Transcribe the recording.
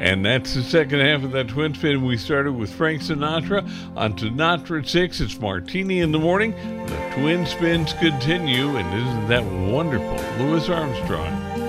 And that's the second half of that twin spin. We started with Frank Sinatra. On Sinatra at 6, it's Martini in the morning. The twin spins continue, and isn't that wonderful? Louis Armstrong.